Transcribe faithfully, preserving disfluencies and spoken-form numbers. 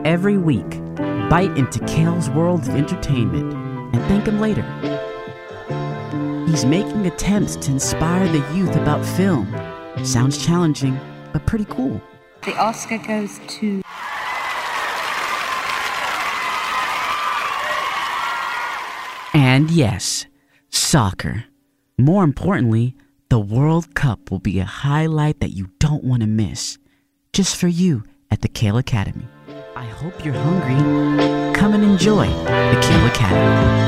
every week. Bite into Kale's world of entertainment and thank him later. He's making attempts to inspire the youth about film. Sounds challenging, but pretty cool. The Oscar goes to... And yes, soccer. More importantly, the World Cup will be a highlight that you don't want to miss. Just for you at the Kale Academy. I hope you're hungry. Come and enjoy the Kale Academy.